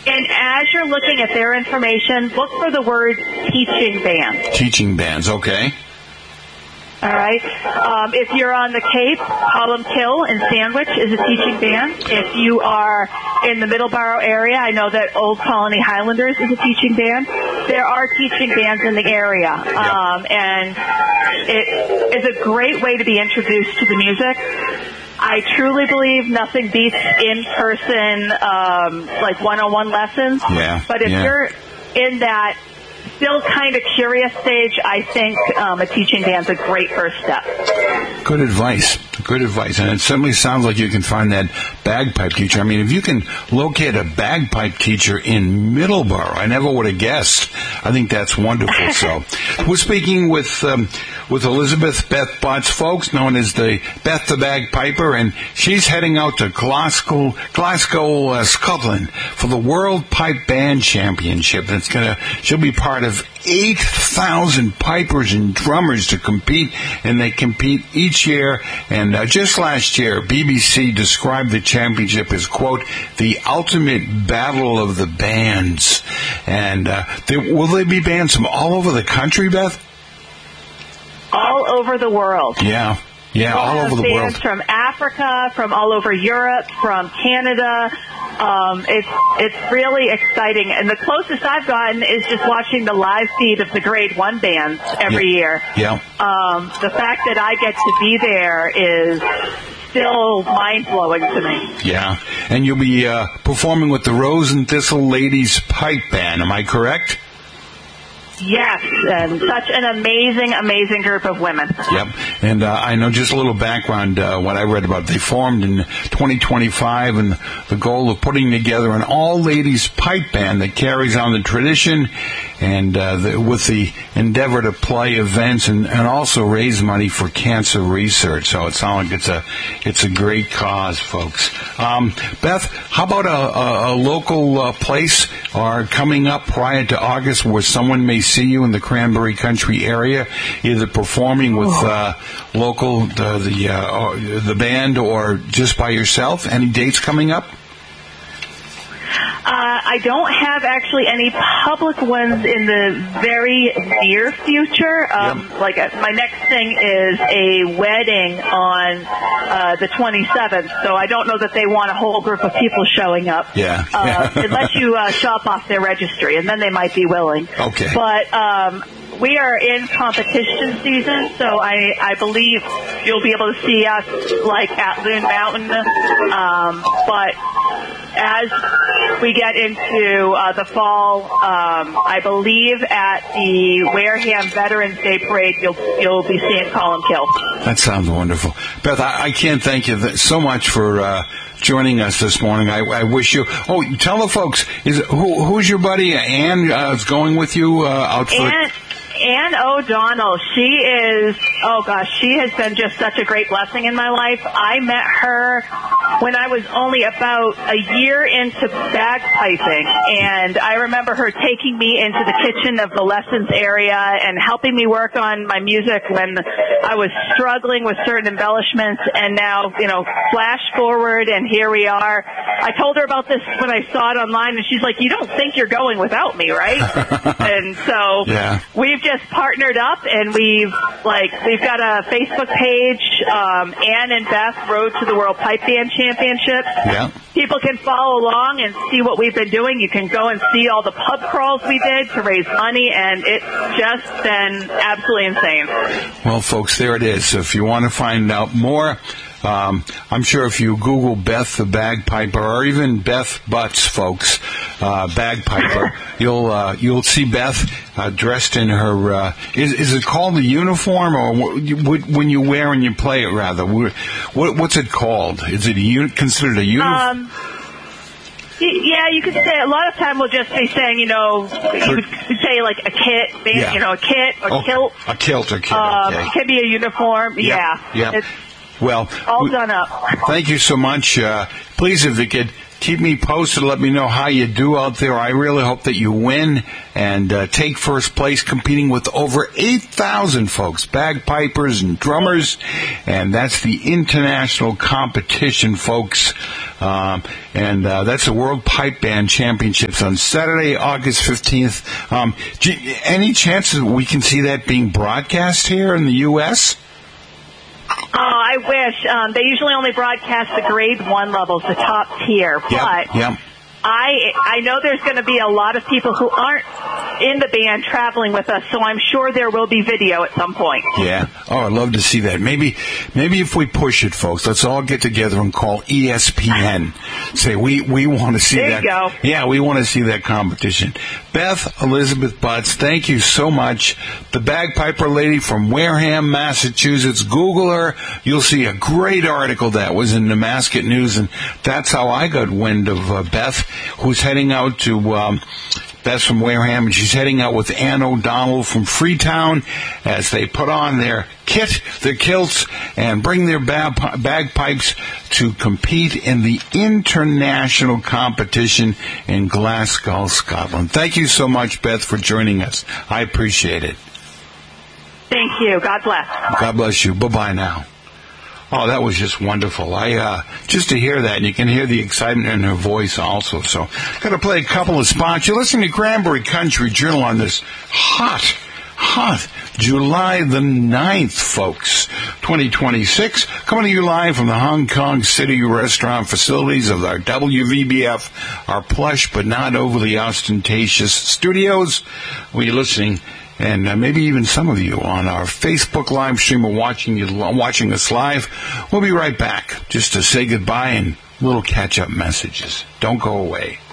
And as you're looking at their information, look for the word teaching band. Teaching bands, okay. All right. If you're on the Cape, Columkill and Sandwich is a teaching band. If you are in the Middleborough area, I know that Old Colony Highlanders is a teaching band. There are teaching bands in the area. And it is a great way to be introduced to the music. I truly believe nothing beats in-person, like one-on-one lessons. Yeah. But if you're in that still kind of curious stage, I think a teaching band's a great first step. Good advice. Good advice. And it certainly sounds like you can find that bagpipe teacher. I mean, if you can locate a bagpipe teacher in Middleborough, I never would have guessed. I think that's wonderful. So we're speaking with Elizabeth Beth Butts, folks, known as the Beth the Bagpiper, and she's heading out to Glasgow, Scotland for the World Pipe Band Championship. And she'll be part of 8,000 pipers and drummers to compete, and they compete each year. And just last year, BBC described the championship as, quote, the ultimate battle of the bands. And will there be bands from all over the country, Beth? All over the world. Yeah, all over the world. Bands from Africa, from all over Europe, from Canada. It's really exciting. And the closest I've gotten is just watching the live feed of the Grade 1 bands every year. Yeah. The fact that I get to be there is still mind-blowing to me. Yeah. And you'll be performing with the Rose and Thistle Ladies Pipe Band. Am I correct? Yes, and such an amazing, amazing group of women. Yep, and I know just a little background, what I read about. They formed in 2025, and the goal of putting together an all-ladies pipe band that carries on the tradition, and with the endeavor to play events and also raise money for cancer research. So it sounds like it's a great cause, folks. Beth, how about a local place or coming up prior to August where someone may see you in the Cranberry Country area, either performing with the band or just by yourself? Any dates coming up? I don't have actually any public ones in the very near future. Like my next thing is a wedding on the 27th, so I don't know that they want a whole group of people showing up. Unless you shop off their registry, and then they might be willing. Okay. But we are in competition season, so I believe you'll be able to see us like at Loon Mountain. But as we get into the fall, I believe at the Wareham Veterans Day Parade, you'll be seeing Columkill. That sounds wonderful. Beth, I can't thank you so much for joining us this morning. I wish you... Oh, tell the folks, who's your buddy? Ann is going with you out for... Ann O'Donnell, she has been just such a great blessing in my life. I met her when I was only about a year into bagpiping, and I remember her taking me into the kitchen of the lessons area and helping me work on my music when I was struggling with certain embellishments. And now, flash forward, and here we are. I told her about this when I saw it online, and she's like, "You don't think you're going without me, right?" And so we've just partnered up, and we've got a Facebook page, Ann and Beth Road to the World Pipe Band Championship. Yeah. People can follow along and see what we've been doing. You can go and see all the pub crawls we did to raise money, and it's just been absolutely insane. Well, folks, there it is. If you want to find out more, I'm sure if you Google Beth the Bagpiper or even Beth Butts, folks, Bagpiper, you'll see Beth dressed in her. Is it called the uniform, or when you wear and you play it? Rather, what's it called? Is it considered a uniform? Yeah, you could say. A lot of time we'll just be saying, you could say like a kit, a kit or kilt. A kilt or kit. Okay. It can be a uniform. Yeah. Well, all done up. Thank you so much. Please, if you could keep me posted. Let me know how you do out there. I really hope that you win and take first place, competing with over 8,000 folks, bagpipers and drummers, and that's the international competition, folks. And that's the World Pipe Band Championships on Saturday, August 15th. Any chances we can see that being broadcast here in the U.S.? Oh, I wish. They usually only broadcast the grade 1 levels, the top tier. But Yep. I know there's going to be a lot of people who aren't in the band traveling with us, so I'm sure there will be video at some point. Yeah. Oh, I'd love to see that. Maybe if we push it, folks, let's all get together and call ESPN. Say we want to see that. There you go. Yeah, we want to see that competition. Beth Elizabeth Butts, thank you so much. The bagpiper lady from Wareham, Massachusetts. Google her. You'll see a great article that was in the Nemasket News, and that's how I got wind of Beth, who's heading out to Beth from Wareham, and she's heading out with Ann O'Donnell from Freetown as they put on their kit, their kilts, and bring their bagpipes to compete in the international competition in Glasgow, Scotland. Thank you so much, Beth, for joining us. I appreciate it. Thank you. God bless. God bless you. Bye-bye now. Oh, that was just wonderful. Just to hear that, and you can hear the excitement in her voice also. So, got to play a couple of spots. You're listening to Granbury Country Journal on this hot July the 9th, folks, 2026. Coming to you live from the Hong Kong City restaurant facilities of our WVBF, our plush but not overly ostentatious studios. We're listening, and maybe even some of you on our Facebook live stream are watching us live. We'll be right back just to say goodbye and little catch-up messages. Don't go away.